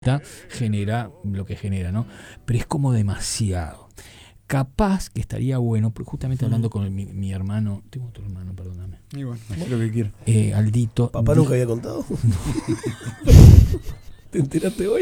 genera lo que genera, ¿no? Pero es como demasiado. Capaz que estaría bueno, porque justamente hablando con mi hermano, tengo otro hermano, perdóname. Y bueno, haz lo que quieras. Aldito. ¿Papá nunca había contado? ¿Te enteraste hoy?